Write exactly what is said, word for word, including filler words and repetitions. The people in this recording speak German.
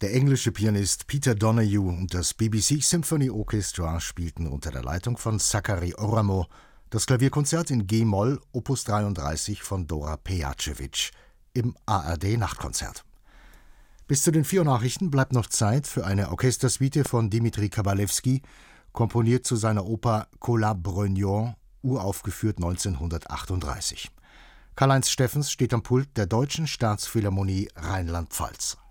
Der englische Pianist Peter Donoghue und das B B C Symphony Orchestra spielten unter der Leitung von Sakari Oramo das Klavierkonzert in G-Moll Opus dreiunddreißig von Dora Pejacevic im A R D-Nachtkonzert. Bis zu den vier Nachrichten bleibt noch Zeit für eine Orchestersuite von Dimitri Kabalewski, komponiert zu seiner Oper Colas Brognon, uraufgeführt neunzehnhundertachtunddreißig. Karl-Heinz Steffens steht am Pult der Deutschen Staatsphilharmonie Rheinland-Pfalz.